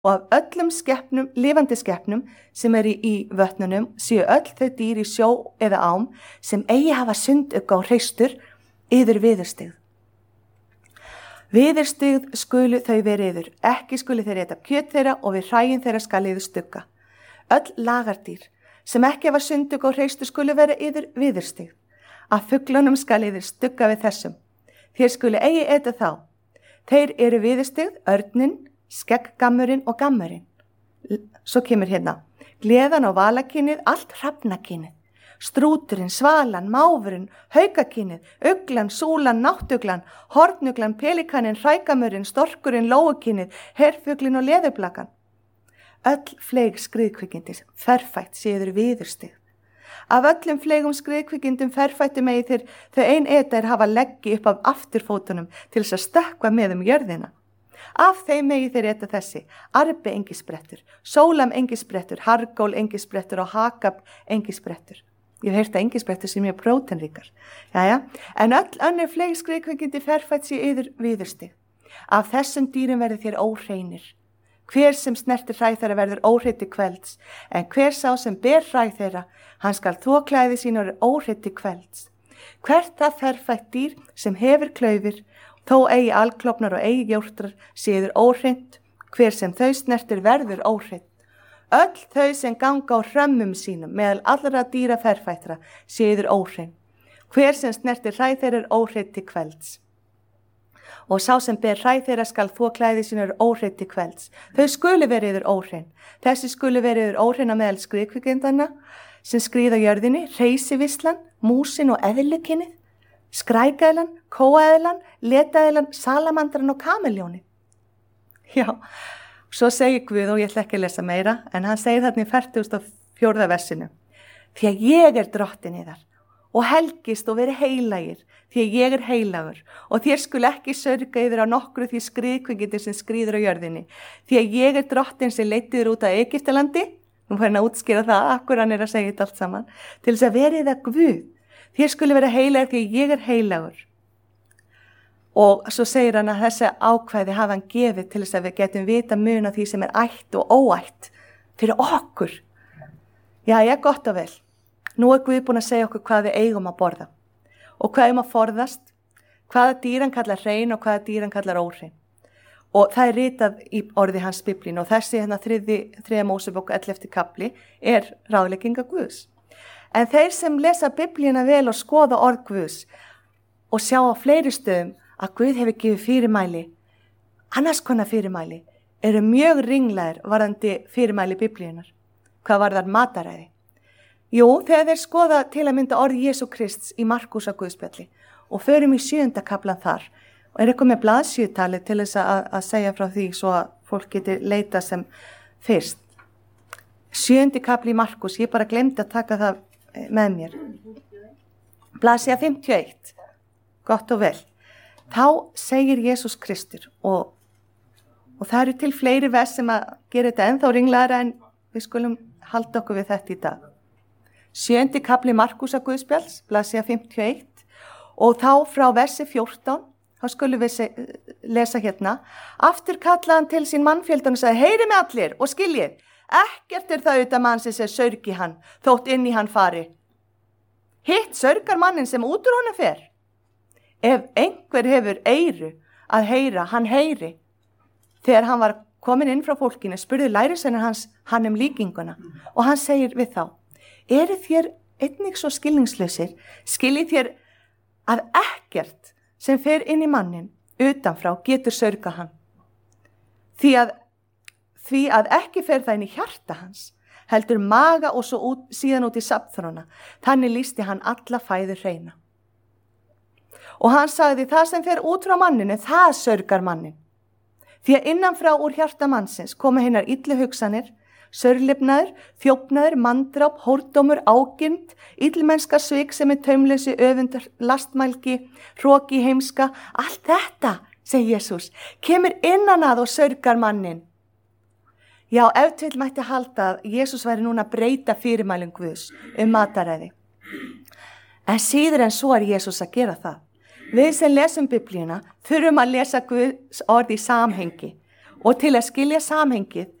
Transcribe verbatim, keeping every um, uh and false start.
og af öllum skeppnum, lifandi skeppnum sem eru í vötnunum séu öll þau dýr í sjó eða ám sem eigi hafa sundugga og hreistur yður viðurstigð. Viðurstigð skulu þau verið yður, ekki skulu þeir éta kjöt þeirra og við hræin þeirra skal yður stugga. Öll lagardýr sem ekki hafa sundugga og hreistur skulu vera yður viðurstigð. Af fuglunum skal yður stugga við þessum. Þér skulu eigi éta þá. Þeir eru viðurstigð, örnin, skegggammurinn og gammurinn. Svo kemur hérna, gleðan og valakynið, allt hrafnakynið, strúturinn, svalan, máfurinn, haukakynið, uglan, súlan, náttuglan, hornuglan, pelikaninn, hrægamurinn, storkurinn, lóukynið, herfuglinn og leðurblakan. Öll fleig skriðkvikindis, ferfætt séður viðurstigð. Af öllum fleigum skriðkvikindum ferfættum eigi þeir þau ein eta er hafa leggi upp af afturfótunum til þess að stökkva með um jörðina. Af þeim megi þeir éta þessi, arbi engisbrettur, sólam engisbrettur, hargól engisbrettur og hakab engisbrettur. Ég hef heyrt að engisbrettur sem er prótenríkar. Jæja, en öll önnur fleig skriðkvikindi ferfætt sé yður viðurstig. Af þessum dýrum verður þér óhreinir. Hver sem snertir hræð þeirra verður óhreinn til kvelds, en hver sá sem ber hræð þeirra, hann skal þvo klæði sín og er óhreinn til kvelds. Hvert það ferfætt dýr sem hefur klaufir, þó eigi alklofnar og eigi jórtrar séður óhreint, hver sem þau snertir verður óhreint. Öll þau sem ganga á hrömmum sínum meðal allra dýra ferfættra séður óhreint. Hver sem snertir hræð þeirra er óhreint til kvelds. Og sá sem ber hræð þeirra skal þvo klæði sín er óhreint til kvelds. Þau skulu verið yður óhreint. Þessi skulu verið yður óhreint meðal skriðkvikindana sem skríða jörðinni, hreysivislan, músin og eðlukynið, skrækaðilan, kóaðilan, letaðilan, salamandran og kameljóni. Já, svo segir Guð, og ég ætla ekki að lesa meira, en hann segir þarna í fertugasta og fjórða versinu. Því að ég er drottin yðar og helgist og veri heilagir, því að ég er heilagur og þér skul ekki sörga yfir á nokkru því skriðkvikindi sem skríður á jörðinni. Því að ég er drottin sem leiddi þér út af Egyptalandi, nú fær hann að útskýra það, akkur hann er að segja þetta allt saman, til þess að verið það Guð. Þér skuli vera heilagur því að ég er heilagur. Og svo segir hann að þessi ákvæði hafa hann gefið til þess að við getum vita mun á því sem er ætt og óætt fyrir okkur. Já, já, gott og vel. Nú er Guð búin að segja okkur hvað við eigum að borða og hvað um að forðast, hvaða dýr hann kallar hrein og hvaða dýr hann kallar óhrein. Og það er ritað í orði hans Biblín og þessi hérna þriði, þriðja Mósebók ellefti kapli er ráðlegginga Guðs. En þeir sem lesa Biblíuna vel og skoða orð Guðs og sjá á fleiri stöðum að Guð hefur gefið fyrirmæli, annars konar fyrirmæli, eru mjög ringlaðir varðandi fyrirmæli Biblíunar. Hvað varðar mataræði? Jú, þegar þeir skoða til að mynda orð Jesú Krists í Markúsa Guðspjalli og förum í sjöunda kaplan þar og er eitthvað með blaðsjötali til þess að, að segja frá því svo að fólk geti leita sem fyrst. Sjöundi kapli í Markús, ég bara glemdi að taka það með mér. Blaðsíða fimmtíu og eitt, gott og vel. Þá segir Jesús Kristur og, og það eru til fleiri vers sem að gera þetta ennþá ringlaðara en við skulum halda okkur við þetta í dag. Sjöundi kapli Markúsa Guðspjalls, blaðsíða fimmtíu og eitt og þá frá versi fjórtán, þá skulum við lesa hérna. Aftur kallaði hann til sín mannfjöldan og sagði, heyri mig allir og skiljið, ekkert er það utan mannsins sem sörgi hann, þótt inn í hann fari. Hitt sörgar mannin sem út úr honum fer. Ef einhver hefur eyru að heyra, hann heyri. Þegar hann var komin inn frá fólkinu, spurði lærisveinar hans hann um líkinguna og hann segir við þá, eru þér einnig svo skilningslausir, skiljið þér að ekkert sem fer inn í mannin utanfrá getur sörga hann. Því að, því að ekki fer það inn í hjarta hans, heldur maga og svo út, síðan út í safnþróna. Þannig lýsti hann alla fæðu hreina. Og hann sagði, það sem fer út frá manninu, það sörgar mannin. Því að innanfrá úr hjarta mannsins koma hinnar illu hugsanir, sörlifnaður, þjófnaður, manndráp, hórdómur, ágirnd, illmennska svik sem er taumleysi, öfundar, lastmælgi, hroki, heimska, allt þetta, segir Jesús, kemur innan að og sörgar mannin. Já, ef til mætti halda að Jesús væri núna að breyta fyrirmælum Guðs um mataræði. En síður en svo er Jesús að gera það. Við sem lesum Biblíuna þurfum að lesa Guðs orð í samhengi og til að skilja samhengið